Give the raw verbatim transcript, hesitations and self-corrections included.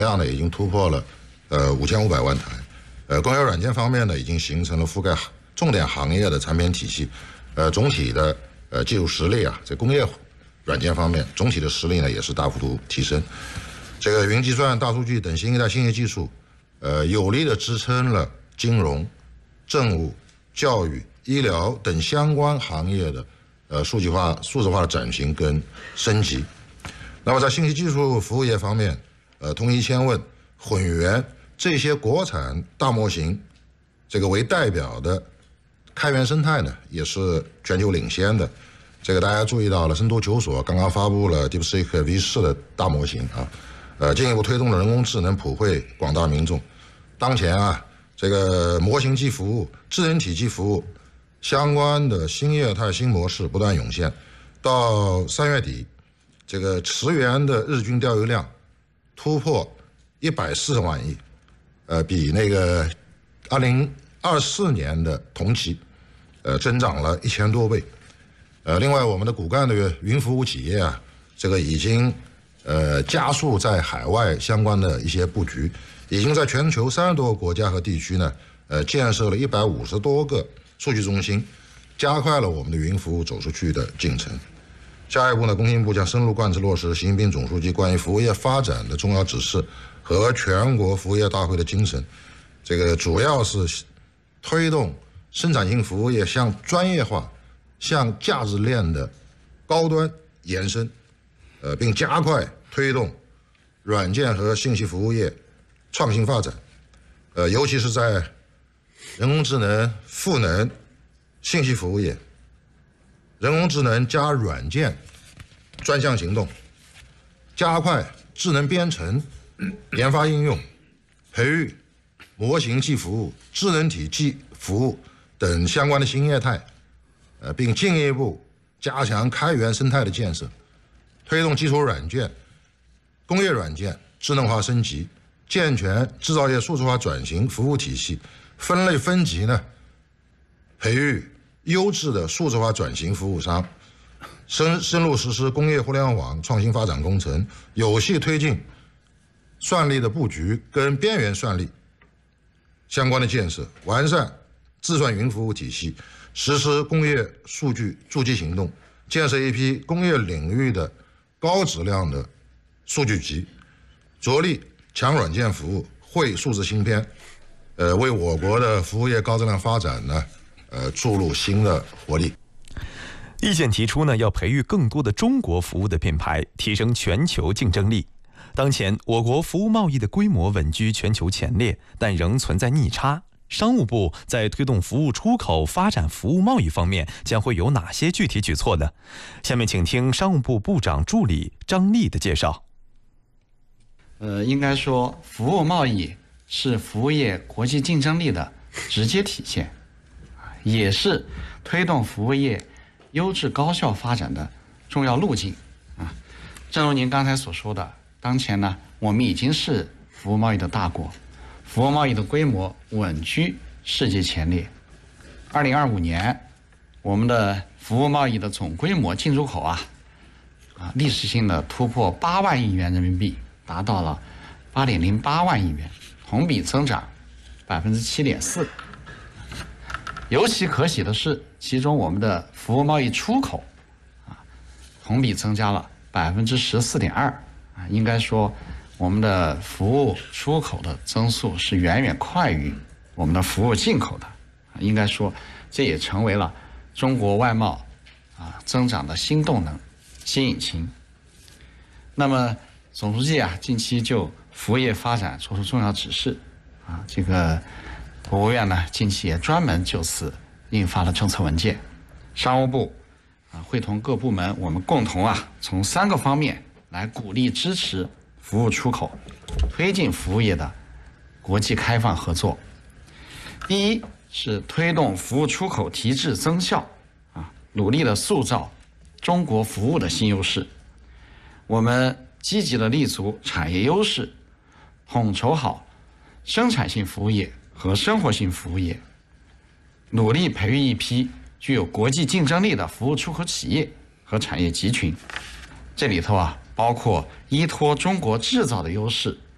量呢已经突破了呃五千五百万台。呃，工业软件方面呢，已经形成了覆盖重点行业的产品体系。呃，总体的呃技术实力啊，在工业软件方面，总体的实力呢也是大幅度提升。这个云计算、大数据等新一代信息技术，呃，有力的支撑了金融、政务、教育、医疗等相关行业的呃数据化、数字化的转型跟升级。那么在信息技术服务业方面，呃，通义千问、混元这些国产大模型，这个为代表的开源生态呢，也是全球领先的。这个大家注意到了，深度求索刚刚发布了 DeepSeek V 四的大模型啊，呃，进一步推动了人工智能普惠广大民众。当前啊，这个模型即服务、智能体系服务相关的新业态、新模式不断涌现。到三月底，这个驰援的日均调用量突破一百四十万亿，呃，比那个二零二四年的同期，呃，增长了一千多倍。呃，另外，我们的骨干的云服务企业啊，这个已经呃加速在海外相关的一些布局，已经在全球三十多个国家和地区呢，呃，建设了一百五十多个数据中心，加快了我们的云服务走出去的进程。下一步呢，工信部将深入贯彻落实习近平总书记关于服务业发展的重要指示和全国服务业大会的精神，这个主要是推动生产性服务业向专业化、向价值链的高端延伸，呃，并加快推动软件和信息服务业创新发展，呃，尤其是在人工智能、赋能、信息服务业、人工智能加软件专项行动，加快智能编程、研发应用，培育模型即服务、智能体即服务等相关的新业态，呃，并进一步加强开源生态的建设，推动基础软件、工业软件智能化升级，健全制造业数字化转型服务体系，分类分级呢，培育优质的数字化转型服务商，深深入实施工业互联网创新发展工程，有序推进算力的布局跟边缘算力相关的建设，完善智算云服务体系，实施工业数据筑基行动，建设一批工业领域的高质量的数据集，着力强软件服务、惠数字芯片，呃，为我国的服务业高质量发展呢，呃，注入新的活力。 意见提出呢，要培育更多的中国服务的品牌，提升全球竞争力。当前，我国服务贸易的规模稳居全球前列，但仍存在逆差。商务部在推动服务出口、发展服务贸易方面将会有哪些具体举措呢？下面请听商务部部长助理张丽的介绍。 呃，应该说，服务贸易是服务业国际竞争力的直接体现，也是推动服务业优质高效发展的重要路径啊。正如您刚才所说的，当前呢，我们已经是服务贸易的大国，服务贸易的规模稳居世界前列。二零二五年，我们的服务贸易的总规模进出口啊，啊，历史性的突破八万亿元人民币，达到了八点零八万亿元，同比增长百分之七点四。尤其可喜的是，其中我们的服务贸易出口啊，同比增加了百分之十四点二啊，应该说，我们的服务出口的增速是远远快于我们的服务进口的，应该说，这也成为了中国外贸啊增长的新动能、新引擎。那么，总书记啊，近期就服务业发展作出重要指示啊，这个国务院呢，近期也专门就此印发了政策文件。商务部啊，会同各部门，我们共同啊，从三个方面来鼓励支持服务出口，推进服务业的国际开放合作。第一是推动服务出口提质增效啊，努力的塑造中国服务的新优势。我们积极的立足产业优势，统筹好生产性服务业和生活性服务业，努力培育一批具有国际竞争力的服务出口企业和产业集群。这里头啊，包括依托中国制造的优势，